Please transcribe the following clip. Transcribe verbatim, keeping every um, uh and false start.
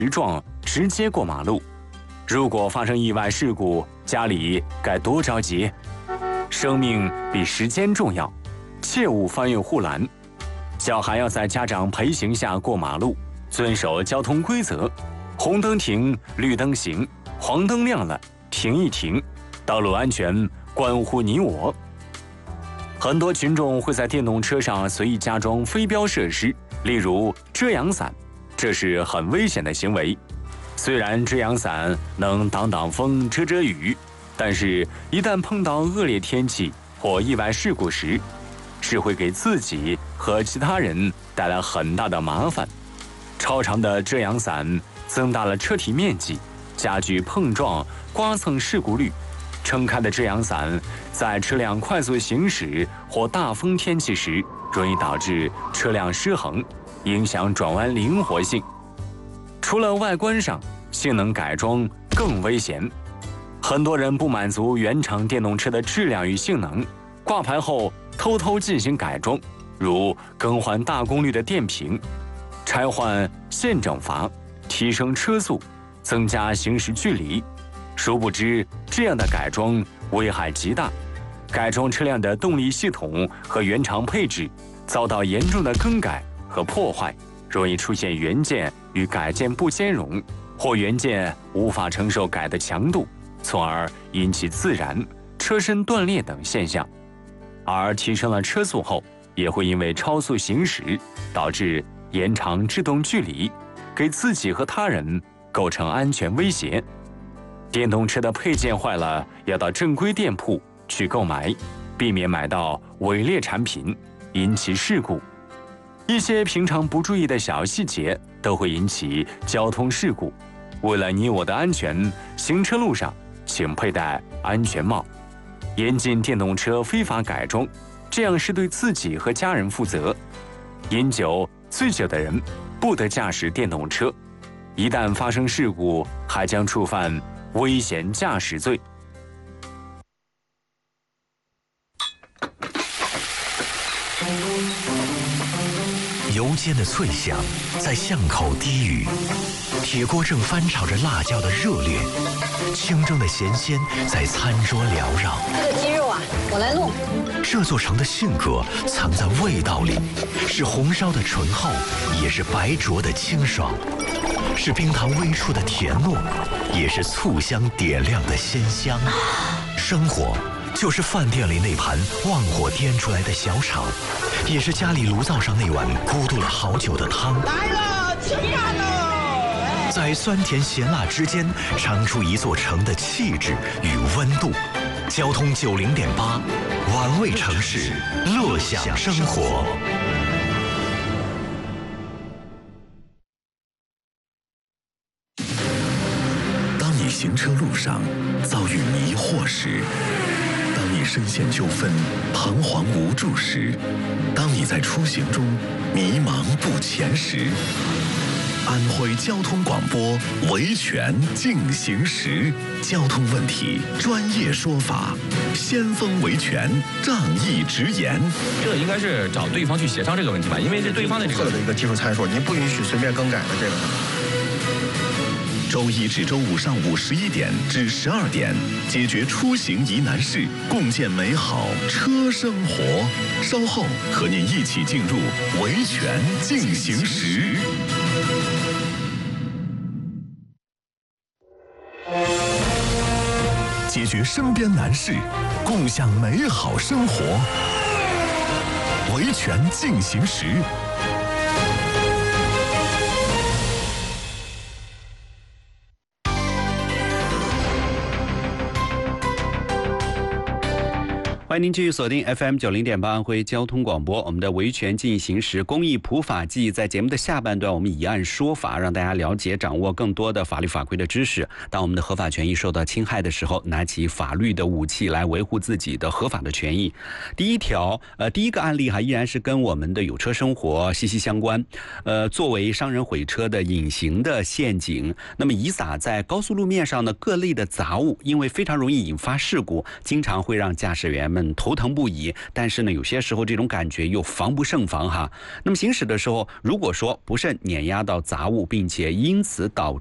直撞直接过马路。如果发生意外事故，家里该多着急。生命比时间重要，切勿翻越护栏。小孩要在家长陪行下过马路，遵守交通规则。红灯停，绿灯行，黄灯亮了，停一停。道路安全关乎你我。很多群众会在电动车上随意加装飞标设施，例如遮阳伞，这是很危险的行为。虽然遮阳伞能挡挡风、遮遮雨，但是一旦碰到恶劣天气或意外事故时，是会给自己和其他人带来很大的麻烦。超长的遮阳伞增大了车体面积，加剧碰撞、刮蹭事故率。撑开的遮阳伞在车辆快速行驶或大风天气时，容易导致车辆失衡，影响转弯灵活性。除了外观上，性能改装更危险。很多人不满足原厂电动车的质量与性能，挂牌后偷偷进行改装，如更换大功率的电瓶、拆换线整阀、提升车速、增加行驶距离。殊不知，这样的改装危害极大，改装车辆的动力系统和原厂配置遭到严重的更改和破坏，容易出现原件与改件不兼容，或原件无法承受改的强度，从而引起自燃、车身断裂等现象。而提升了车速后，也会因为超速行驶导致延长制动距离，给自己和他人构成安全威胁。电动车的配件坏了，要到正规店铺去购买，避免买到伪劣产品，引起事故。一些平常不注意的小细节都会引起交通事故。为了你我的安全，行车路上请佩戴安全帽。严禁电动车非法改装，这样是对自己和家人负责。饮酒、醉酒的人不得驾驶电动车，一旦发生事故，还将触犯危险驾驶罪。 油煎的脆响在巷口低语，铁锅正翻炒着辣椒的热烈，清蒸的咸鲜在餐桌缭绕。 这个鸡肉啊，我来弄。 这座城的性格藏在味道里，是红烧的醇厚，也是白灼的清爽，是冰糖微出的甜糯，也是醋香点亮的鲜香。生活就是饭店里那盘旺火颠出来的小炒，也是家里炉灶上那碗咕嘟了好久的汤。 来了，吃饭喽！ 在酸甜咸辣之间，尝出一座城的气质与温度。交通九零点八，玩味城市，乐享生活。 当你行车路上遭遇迷惑时，当你深陷纠纷、彷徨无助时，当你在出行中迷茫不前时，安徽交通广播维权进行时，交通问题专业说法，先锋维权仗义直言。 这个应该是找对方去协商这个问题吧，因为这对方的这个的一个技术参数，您不允许随便更改的这个。 周一至周五上午十一点至十二点，解决出行疑难事，共建美好车生活。稍后和您一起进入维权进行时。解决身边难事，共享美好生活。维权进行时。 欢迎您继续锁定 F M 九零点八安徽交通广播，我们的维权进行时公益普法季，在节目的下半段，我们以案说法，让大家了解掌握更多的法律法规的知识。当我们的合法权益受到侵害的时候，拿起法律的武器来维护自己的合法的权益。第一条，呃，第一个案例哈，依然是跟我们的有车生活息息相关。呃，作为商人毁车的隐形的陷阱，那么遗撒在高速路面上的各类的杂物，因为非常容易引发事故，经常会让驾驶员们们头疼不已，但是呢，有些时候这种感觉又防不胜防哈。那么行驶的时候，如果说不慎碾压到杂物，并且因此导